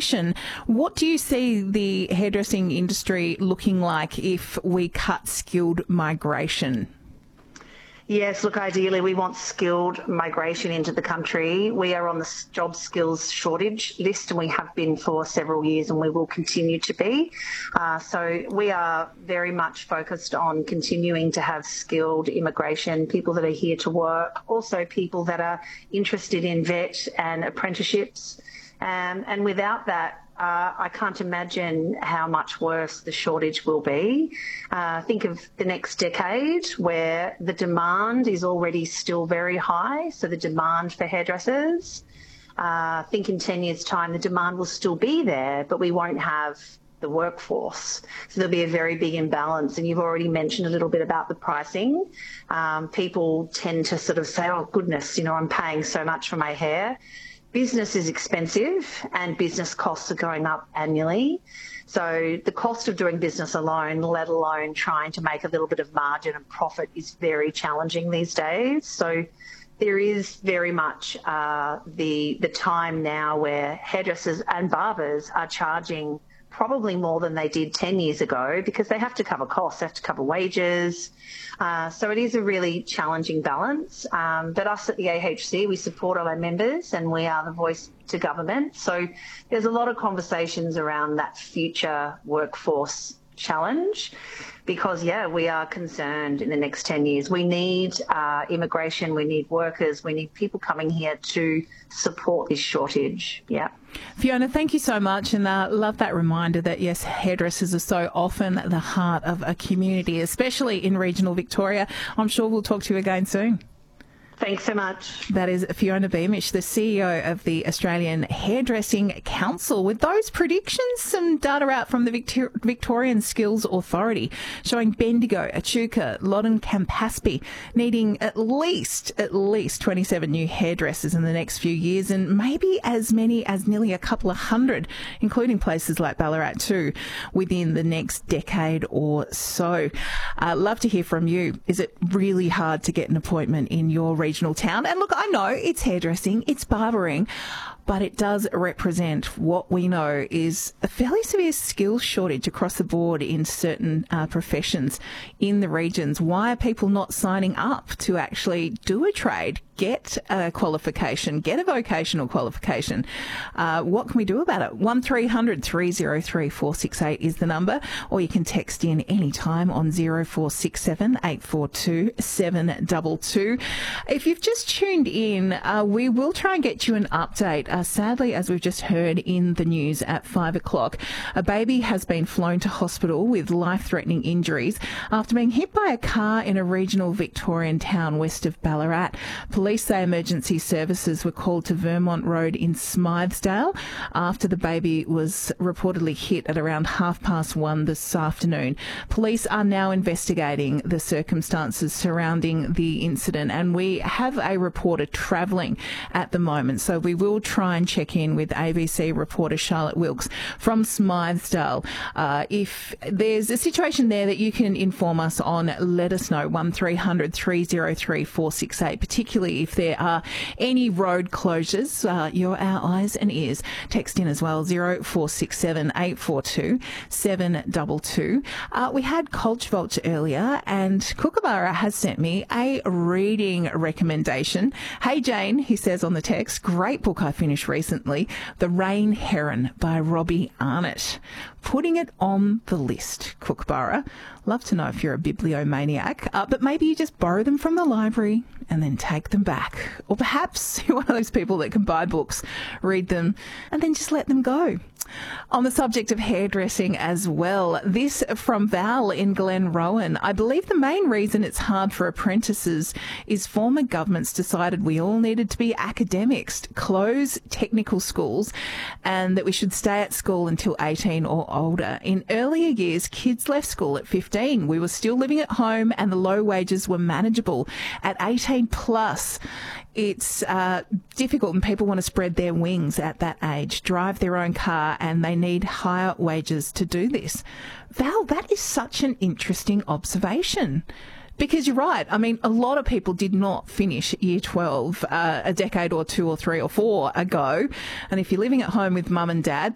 prediction. What do you see the hairdressing industry looking like if we cut skilled migration? Yes, look, ideally we want skilled migration into the country. We are on the job skills shortage list, and we have been for several years, and we will continue to be. So we are very much focused on continuing to have skilled immigration, people that are here to work, also people that are interested in vet and apprenticeships. And without that, I can't imagine how much worse the shortage will be. Think of the next decade where the demand is already still very high, so the demand for hairdressers. Think in 10 years' time the demand will still be there, but we won't have the workforce. So there'll be a very big imbalance. And you've already mentioned a little bit about the pricing. People tend to sort of say, oh, goodness, I'm paying so much for my hair. Business is expensive and business costs are going up annually. So the cost of doing business alone, let alone trying to make a little bit of margin and profit, is very challenging these days. So there is very much the time now where hairdressers and barbers are charging probably more than they did 10 years ago because they have to cover costs, they have to cover wages. So it is a really challenging balance. But us at the AHC, we support all our members and we are the voice to government. So there's a lot of conversations around that future workforce challenge because, we are concerned in the next 10 years. We need immigration, we need workers, we need people coming here to support this shortage. Yeah. Fiona, thank you so much, and love that reminder that, yes, hairdressers are so often the heart of a community, especially in regional Victoria. I'm sure we'll talk to you again soon. Thanks so much. That is Fiona Beamish, the CEO of the Australian Hairdressing Council. With those predictions, some data out from the Victorian Skills Authority showing Bendigo, Echuca, Loddon, Campaspe needing at least 27 new hairdressers in the next few years, and maybe as many as nearly a couple of hundred, including places like Ballarat too, within the next decade or so. Love to hear from you. Is it really hard to get an appointment in your regional town? And look, I know it's hairdressing, it's barbering, but it does represent what we know is a fairly severe skills shortage across the board in certain professions in the regions. Why are people not signing up to actually do a trade, get a qualification, get a vocational qualification? What can we do about it? 1300 303 468 is the number, or you can text in anytime on 0467 842 722. If you've just tuned in, we will try and get you an update. Sadly, as we've just heard in the news at 5 o'clock, a baby has been flown to hospital with life-threatening injuries after being hit by a car in a regional Victorian town west of Ballarat. Police say emergency services were called to Vermont Road in Smythesdale after the baby was reportedly hit at around 1:30 this afternoon. Police are now investigating the circumstances surrounding the incident, and we have a reporter travelling at the moment, so we will try and check in with ABC reporter Charlotte Wilkes from Smythesdale. If there's a situation there that you can inform us on, let us know. 1300 303 468, particularly if there are any road closures. You're our eyes and ears. Text in as well, 0467 842 722. We had Culture Vulture earlier, and Kookaburra has sent me a reading recommendation. Hey Jane, he says on the text, great book I finished recently, The Rain Heron by Robbie Arnott. Putting it on the list, Kookaburra. Love to know if you're a bibliomaniac, but maybe you just borrow them from the library and then take them back. Or perhaps you're one of those people that can buy books, read them, and then just let them go. On the subject of hairdressing as well, this from Val in Glenrowan. I believe the main reason it's hard for apprentices is former governments decided we all needed to be academics, close technical schools, and that we should stay at school until 18 or older. In earlier years, kids left school at 15. We were still living at home and the low wages were manageable. At 18 plus, it's difficult, and people want to spread their wings at that age, drive their own car, and they need higher wages to do this. Val, that is such an interesting observation. Because you're right. I mean, a lot of people did not finish year 12 a decade or two or three or four ago. And if you're living at home with mum and dad,